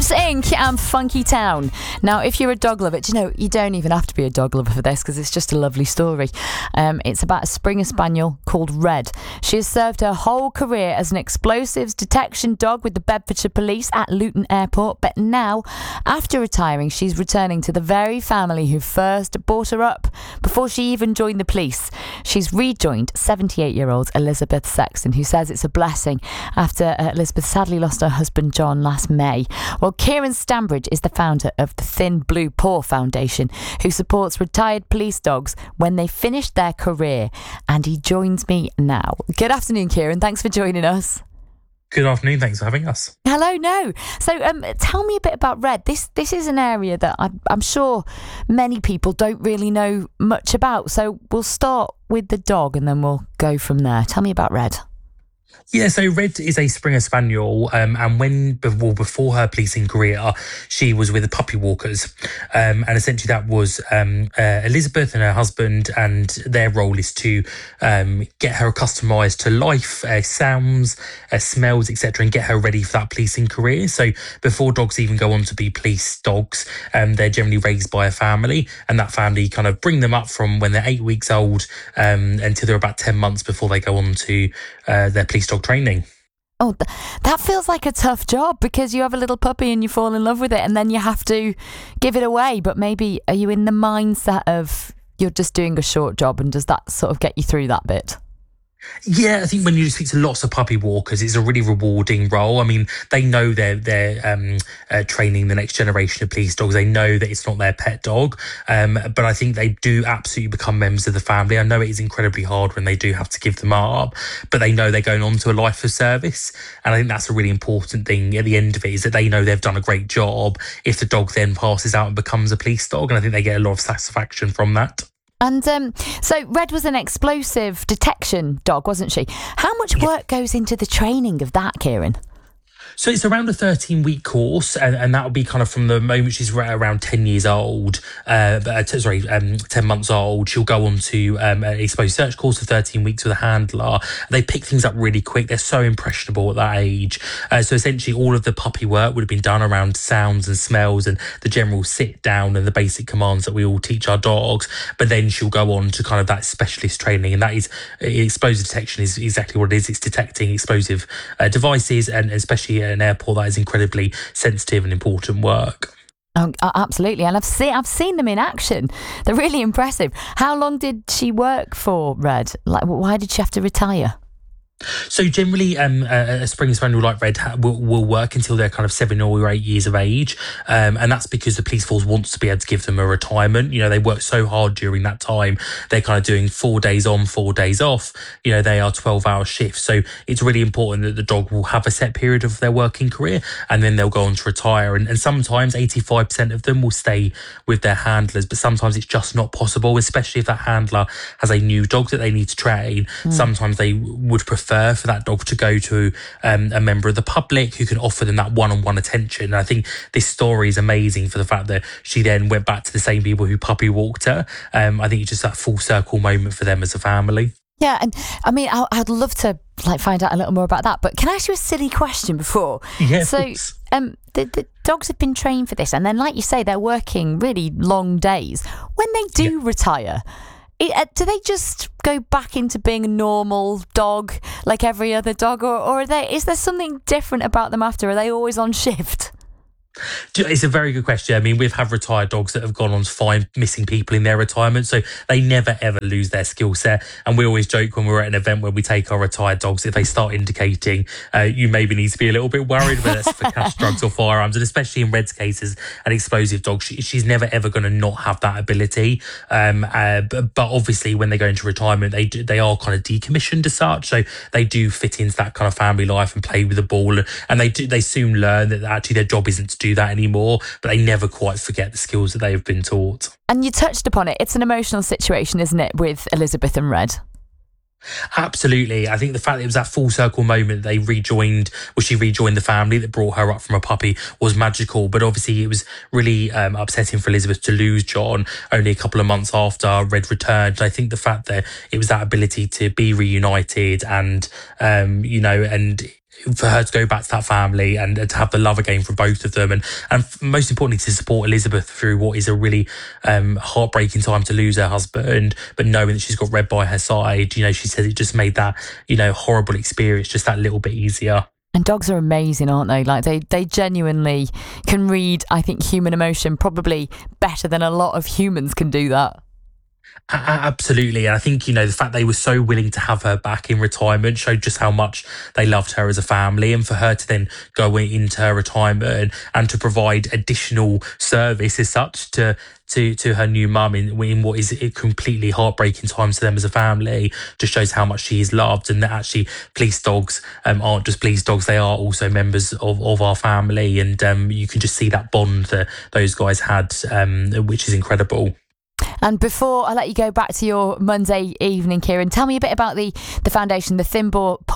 Monsters Inc. and Funky Town. Now, if you're a dog lover, you don't even have to be a dog lover for this because it's just a lovely story. It's about a Springer Spaniel called Red. She has served her whole career as an explosives detection dog with the Bedfordshire Police at Luton Airport, but now, after retiring, she's returning to the very family who first brought her up before she even joined the police. She's rejoined 78-year-old Elizabeth Sexton, who says it's a blessing after Elizabeth sadly lost her husband John last May. Well, Kieran Stambridge is the founder of the Thin Blue Paw Foundation, who supports retired police dogs when they finish their career, and he joins me now. Good afternoon, Kieran. Thanks for joining us. Good afternoon. Thanks for having us. Hello. No. So tell me a bit about Red. This is an area that I'm sure many people don't really know much about. So we'll start with the dog and then we'll go from there. Tell me about Red. Yeah, so Red is a Springer Spaniel, and before her policing career, she was with the puppy walkers, and essentially that was Elizabeth and her husband, and their role is to get her customised to life, sounds, smells, etc., and get her ready for that policing career. So before dogs even go on to be police dogs, they're generally raised by a family, and that family kind of bring them up from when they're 8 weeks old until they're about 10 months before they go on to their police dog training. Oh, that feels like a tough job because you have a little puppy and you fall in love with it and then you have to give it away. But maybe are you in the mindset of you're just doing a short job, and does that sort of get you through that bit? Yeah, I think when you speak to lots of puppy walkers, it's a really rewarding role. I mean, they know they're training the next generation of police dogs. They know that it's not their pet dog, but I think they do absolutely become members of the family. I know it is incredibly hard when they do have to give them up, but they know they're going on to a life of service. And I think that's a really important thing at the end of it, is that they know they've done a great job if the dog then passes out and becomes a police dog. And I think they get a lot of satisfaction from that. And so Red was an explosive detection dog, wasn't she? How much work goes into the training of that, Kieran? So it's around a 13-week course, and that will be kind of from the moment she's around 10 years old, 10 months old. She'll go on to an exposed search course for 13 weeks with a handler. They pick things up really quick. They're so impressionable at that age. So essentially all of the puppy work would have been done around sounds and smells and the general sit down and the basic commands that we all teach our dogs. But then she'll go on to kind of that specialist training, and that is explosive detection is exactly what it is. It's detecting explosive devices, and especially at an airport, that is incredibly sensitive and important work. Oh, absolutely, and I've seen them in action. They're really impressive. How long did she work for, Red? Like, why did she have to retire? So generally, a Springer Spaniel like Red will work until they're kind of 7 or 8 years of age, and that's because the police force wants to be able to give them a retirement. You know, they work so hard during that time. They're kind of doing 4 days on, 4 days off. You know, they are 12-hour shifts. So it's really important that the dog will have a set period of their working career, and then they'll go on to retire. And sometimes 85% of them will stay with their handlers, but sometimes it's just not possible, especially if that handler has a new dog that they need to train. Sometimes they would prefer for that dog to go to a member of the public who can offer them that one-on-one attention. And I think this story is amazing for the fact that she then went back to the same people who puppy walked her. I think it's just that full circle moment for them as a family. Yeah, and I mean, I'd love to find out a little more about that. But can I ask you a silly question before? Yeah, so the dogs have been trained for this, and then, like you say, they're working really long days. When they do retire, do they just go back into being a normal dog like every other dog, or is there something different about them after? Are they always on shift? It's a very good question. I mean, we've had retired dogs that have gone on to find missing people in their retirement, so they never ever lose their skill set. And we always joke when we're at an event where we take our retired dogs, if they start indicating, you maybe need to be a little bit worried, whether it's for cash, drugs or firearms. And especially in Red's case, as an explosive dog, she's never ever going to not have that ability. But obviously when they go into retirement, they are kind of decommissioned as such, so they do fit into that kind of family life and play with the ball, and they soon learn that actually their job isn't to do that anymore, but they never quite forget the skills that they've been taught. And you touched upon it. It's an emotional situation, isn't it, with Elizabeth and Red? Absolutely. I think the fact that it was that full circle moment they she rejoined the family that brought her up from a puppy was magical. But obviously it was really upsetting for Elizabeth to lose John only a couple of months after Red returned. I think the fact that it was that ability to be reunited and for her to go back to that family and to have the love again from both of them, and most importantly to support Elizabeth through what is a really heartbreaking time to lose her husband, but knowing that she's got Red by her side, she said it just made that horrible experience just that little bit easier. And dogs are amazing, aren't they? Like they genuinely can read, I think, human emotion probably better than a lot of humans can do that. Absolutely. And I think, the fact they were so willing to have her back in retirement showed just how much they loved her as a family. And for her to then go into her retirement and to provide additional service as such to her new mum in what is a completely heartbreaking time to them as a family just shows how much she is loved, and that actually police dogs aren't just police dogs, they are also members of our family. And you can just see that bond that those guys had, which is incredible. And before I let you go back to your Monday evening, Kieran, tell me a bit about the foundation, the Thin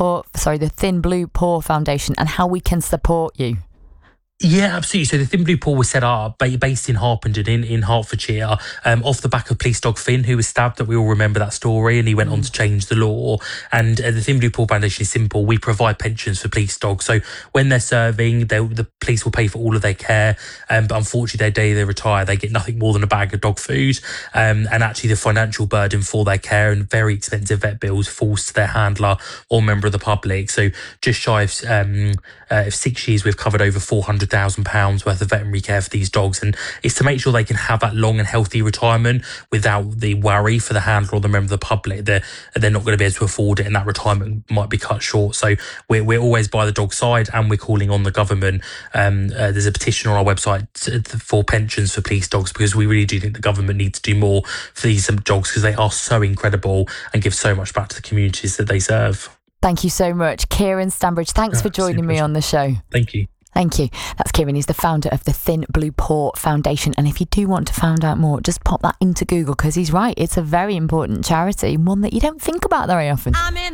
Blue Paw Foundation, and how we can support you. Yeah, absolutely. So the Thin Blue Paw was set up based in Harpenden in Hertfordshire, off the back of police dog Finn, who was stabbed. That we all remember that story, and he went on to change the law. And the Thin Blue Paw Foundation is simple. We provide pensions for police dogs. So when they're serving, the police will pay for all of their care. But unfortunately, the day they retire, they get nothing more than a bag of dog food. And actually, the financial burden for their care and very expensive vet bills falls to their handler or member of the public. So just shy of 6 years, we've covered over £400,000 worth of veterinary care for these dogs, and it's to make sure they can have that long and healthy retirement without the worry for the handler or the member of the public that they're not going to be able to afford it, and that retirement might be cut short. So we're always by the dog side, and we're calling on the government. There's a petition on our website for pensions for police dogs, because we really do think the government needs to do more for these dogs, because they are so incredible and give so much back to the communities that they serve. Thank you so much, Kieran Stambridge. Thanks for joining me on the show. Thank you. Thank you. That's Kieran. He's the founder of the Thin Blue Paw Foundation. And if you do want to find out more, just pop that into Google, because he's right. It's a very important charity, one that you don't think about very often.